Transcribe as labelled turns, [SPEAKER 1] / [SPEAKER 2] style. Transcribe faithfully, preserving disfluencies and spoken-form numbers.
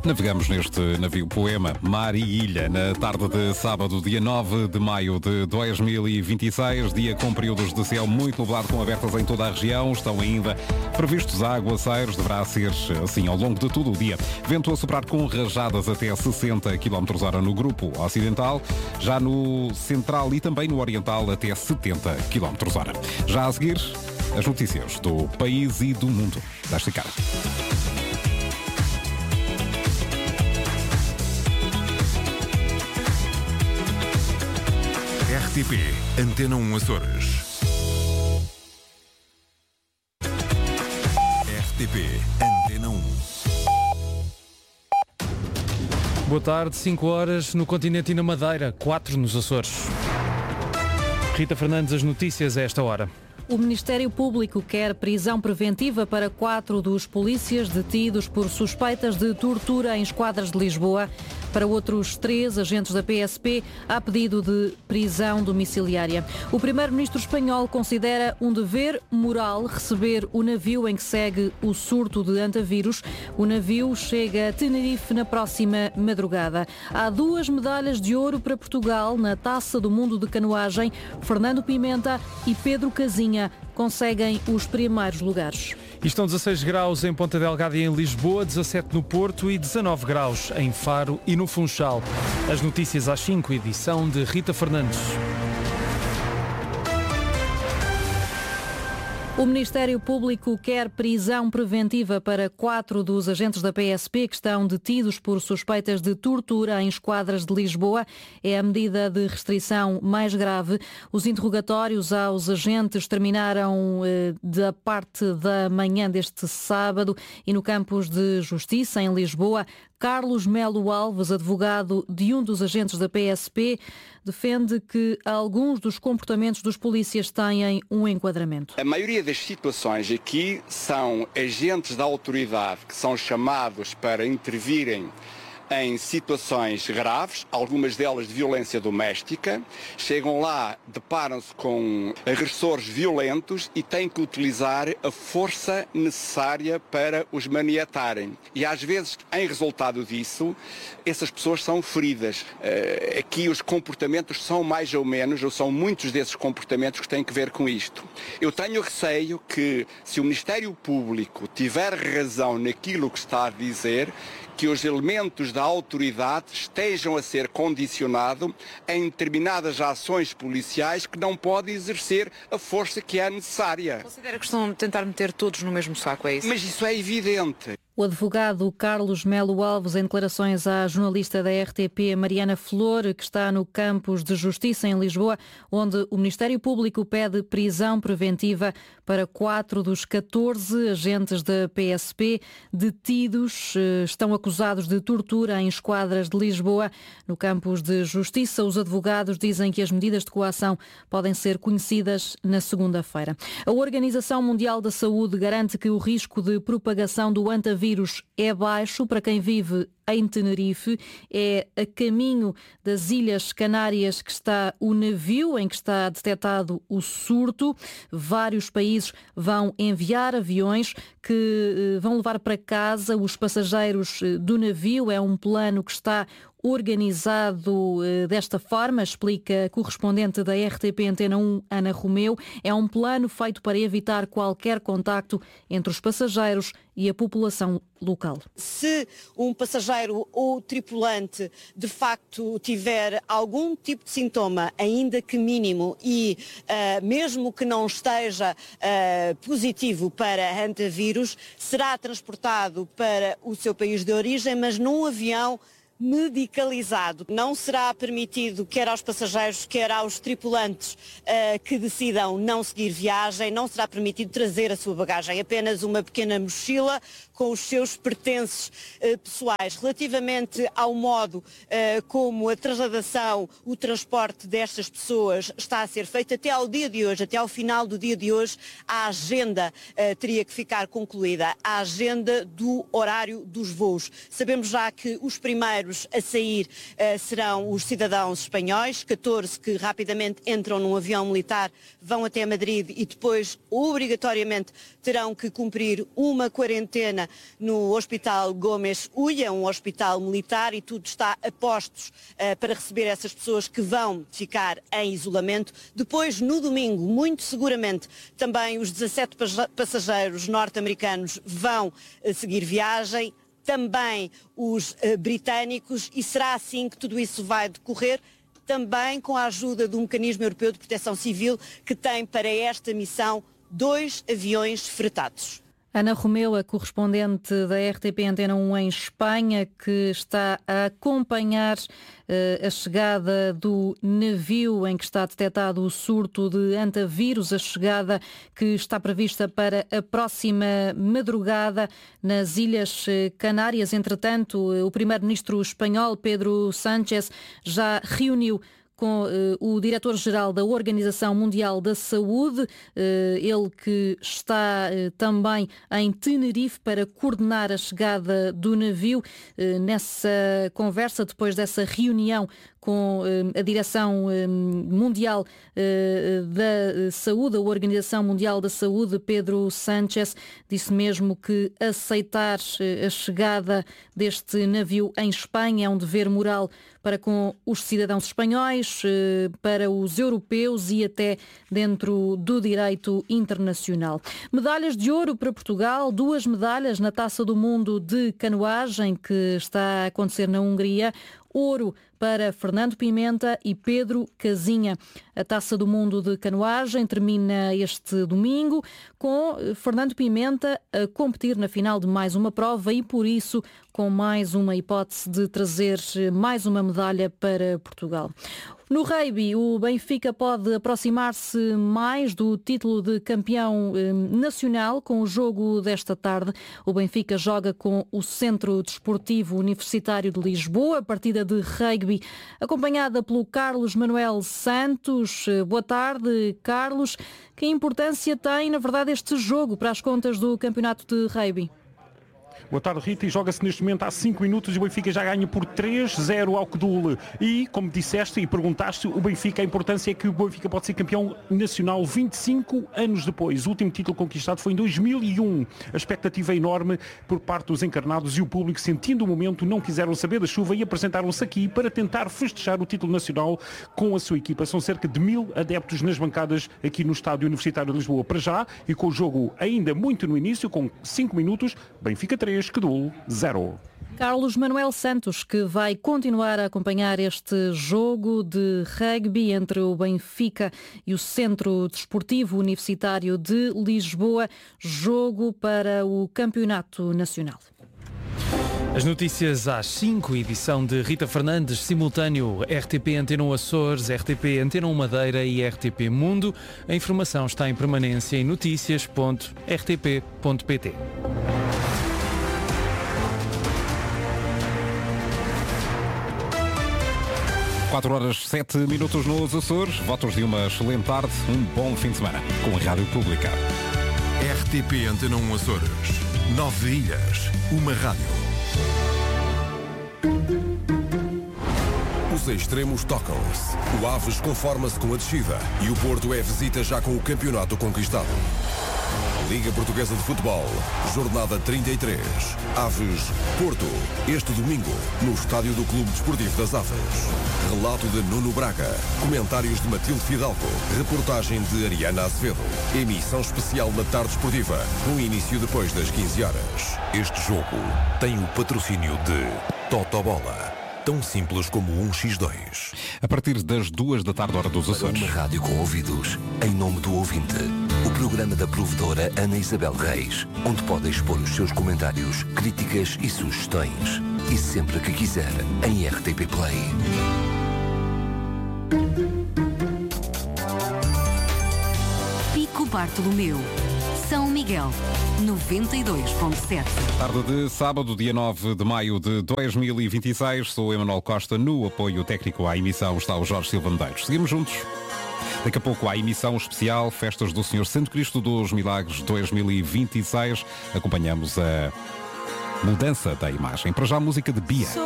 [SPEAKER 1] Navegamos neste navio poema Mar e Ilha na tarde de sábado, dia nove de maio de dois mil e vinte e seis, dia com períodos de céu muito nublado com abertas em toda a região. Estão ainda previstos aguaceiros, deverá ser assim ao longo de todo o dia. Vento a soprar com rajadas até sessenta quilómetros hora no grupo ocidental, já no central e também no oriental até setenta quilómetros hora. Já a seguir, as notícias do país e do mundo. Desta cara.
[SPEAKER 2] R T P Antena um Açores. R T P Antena um.
[SPEAKER 3] Boa tarde, cinco horas no continente e na Madeira, quatro nos Açores. Rita Fernandes, as notícias a esta hora.
[SPEAKER 4] O Ministério Público quer prisão preventiva para quatro dos polícias detidos por suspeitas de tortura em esquadras de Lisboa. Para outros três agentes da P S P, há pedido de prisão domiciliária. O primeiro-ministro espanhol considera um dever moral receber o navio em que segue o surto de antavírus. O navio chega a Tenerife na próxima madrugada. Há duas medalhas de ouro para Portugal na Taça do Mundo de Canoagem. Fernando Pimenta e Pedro Casinha conseguem os primeiros lugares.
[SPEAKER 3] E estão dezasseis graus em Ponta Delgada e em Lisboa, dezassete no Porto e dezanove graus em Faro e no Funchal. As notícias às cinco, edição de Rita Fernandes.
[SPEAKER 4] O Ministério Público quer prisão preventiva para quatro dos agentes da P S P que estão detidos por suspeitas de tortura em esquadras de Lisboa. É a medida de restrição mais grave. Os interrogatórios aos agentes terminaram eh, da parte da manhã deste sábado e no Campos de Justiça, em Lisboa. Carlos Melo Alves, advogado de um dos agentes da P S P, defende que alguns dos comportamentos dos polícias têm um enquadramento.
[SPEAKER 5] A maioria das situações aqui são agentes da autoridade que são chamados para intervirem em situações graves, algumas delas de violência doméstica. Chegam lá, deparam-se com agressores violentos e têm que utilizar a força necessária para os maniatarem. E às vezes, em resultado disso, essas pessoas são feridas. Aqui os comportamentos são mais ou menos, ou são muitos desses comportamentos que têm que ver com isto. Eu tenho receio que, se o Ministério Público tiver razão naquilo que está a dizer, que os elementos da autoridade estejam a ser condicionados em determinadas ações policiais que não podem exercer a força que é necessária.
[SPEAKER 6] Considera que estão a tentar meter todos no mesmo saco, é isso?
[SPEAKER 5] Mas isso é evidente.
[SPEAKER 4] O advogado Carlos Melo Alves, em declarações à jornalista da R T P, Mariana Flor, que está no Campos de Justiça em Lisboa, onde o Ministério Público pede prisão preventiva para quatro dos catorze agentes da P S P detidos. Estão acusados de tortura em esquadras de Lisboa. No Campos de Justiça, os advogados dizem que as medidas de coação podem ser conhecidas na segunda-feira. A Organização Mundial da Saúde garante que o risco de propagação do antavírus vírus é baixo para quem vive em Tenerife. É a caminho das Ilhas Canárias que está o navio em que está detectado o surto. Vários países vão enviar aviões que vão levar para casa os passageiros do navio. É um plano que está organizado desta forma, explica a correspondente da R T P Antena um, Ana Romeu. É um plano feito para evitar qualquer contacto entre os passageiros e a população local.
[SPEAKER 7] Se um passageiro ou tripulante de facto tiver algum tipo de sintoma, ainda que mínimo, e uh, mesmo que não esteja uh, positivo para antavírus, será transportado para o seu país de origem, mas num avião medicalizado. Não será permitido, quer aos passageiros, quer aos tripulantes uh, que decidam não seguir viagem, não será permitido trazer a sua bagagem, apenas uma pequena mochila com os seus pertences uh, pessoais. Relativamente ao modo uh, como a trasladação, o transporte destas pessoas está a ser feito, até ao dia de hoje, até ao final do dia de hoje, a agenda uh, teria que ficar concluída, a agenda do horário dos voos. Sabemos já que os primeiros passageiros a sair uh, serão os cidadãos espanhóis, catorze que rapidamente entram num avião militar, vão até Madrid e depois obrigatoriamente terão que cumprir uma quarentena no Hospital Gómez Ulla, um hospital militar, e tudo está a postos uh, para receber essas pessoas que vão ficar em isolamento. Depois, no domingo, muito seguramente, também os dezassete passageiros norte-americanos vão uh, seguir viagem, também os uh, britânicos, e será assim que tudo isso vai decorrer, também com a ajuda do Mecanismo Europeu de Proteção Civil, que tem para esta missão dois aviões fretados.
[SPEAKER 4] Ana Romeu, a correspondente da R T P Antena um em Espanha, que está a acompanhar uh, a chegada do navio em que está detectado o surto de antavírus, a chegada que está prevista para a próxima madrugada nas Ilhas Canárias. Entretanto, o primeiro-ministro espanhol, Pedro Sánchez, já reuniu com uh, o diretor-geral da Organização Mundial da Saúde, uh, ele que está uh, também em Tenerife para coordenar a chegada do navio. Uh, nessa conversa, depois dessa reunião com uh, a Direção uh, Mundial uh, da Saúde, a Organização Mundial da Saúde, Pedro Sánchez disse mesmo que aceitar uh, a chegada deste navio em Espanha é um dever moral para com os cidadãos espanhóis, para os europeus e até dentro do direito internacional. Medalhas de ouro para Portugal, duas medalhas na Taça do Mundo de Canoagem que está a acontecer na Hungria. Ouro para Fernando Pimenta e Pedro Casinha. A Taça do Mundo de Canoagem termina este domingo com Fernando Pimenta a competir na final de mais uma prova e, por isso, com mais uma hipótese de trazer mais uma medalha para Portugal. No rugby, o Benfica pode aproximar-se mais do título de campeão eh, nacional com o jogo desta tarde. O Benfica joga com o Centro Desportivo Universitário de Lisboa, a partida de rugby acompanhada pelo Carlos Manuel Santos. Boa tarde, Carlos. Que importância tem, na verdade, este jogo para as contas do campeonato de rugby?
[SPEAKER 8] Boa tarde, Rita, e joga-se neste momento há cinco minutos e o Benfica já ganha por três a zero ao Codul. E, como disseste e perguntaste, o Benfica, a importância é que o Benfica pode ser campeão nacional vinte e cinco anos depois. O último título conquistado foi em dois mil e um. A expectativa é enorme por parte dos encarnados e o público, sentindo o momento, não quiseram saber da chuva e apresentaram-se aqui para tentar festejar o título nacional com a sua equipa. São cerca de mil adeptos nas bancadas aqui no Estádio Universitário de Lisboa. Para já, e com o jogo ainda muito no início, com cinco minutos, Benfica três, Codul zero.
[SPEAKER 4] Carlos Manuel Santos, que vai continuar a acompanhar este jogo de rugby entre o Benfica e o Centro Desportivo Universitário de Lisboa, jogo para o Campeonato Nacional.
[SPEAKER 3] As notícias às cinco, edição de Rita Fernandes, simultâneo R T P Antena um Açores, R T P Antena um Madeira e R T P Mundo. A informação está em permanência em notícias ponto r t p ponto p t.
[SPEAKER 1] quatro horas sete minutos nos Açores. Votos de uma excelente tarde, um bom fim de semana com a Rádio Pública.
[SPEAKER 2] R T P Antena um Açores. Nove ilhas, uma rádio. Os extremos tocam-se. O Aves conforma-se com a descida e o Porto é visita já com o campeonato conquistado. Liga Portuguesa de Futebol, jornada trinta e três. Aves, Porto, este domingo, no estádio do Clube Desportivo das Aves. Relato de Nuno Braga, comentários de Matilde Fidalgo, reportagem de Ariana Azevedo. Emissão especial na tarde esportiva, com início depois das quinze horas. Este jogo tem o patrocínio de Totobola. Tão simples como um xis dois.
[SPEAKER 1] A partir das duas da tarde, hora dos Açores.
[SPEAKER 9] Uma rádio com ouvidos, em nome do ouvinte. O programa da provedora Ana Isabel Reis, onde pode expor os seus comentários, críticas e sugestões. E sempre que quiser, em R T P Play.
[SPEAKER 10] Pico Bartolomeu, São Miguel, noventa e dois ponto sete.
[SPEAKER 1] Tarde de sábado, dia nove de maio de dois mil e vinte e seis. Sou Emanuel Costa. No apoio técnico à emissão está o Jorge Silva Medeiros. Seguimos juntos. Daqui a pouco há emissão especial Festas do Senhor Santo Cristo dos Milagres dois mil e vinte e seis. Acompanhamos a mudança da imagem. Para já, a música de Bia.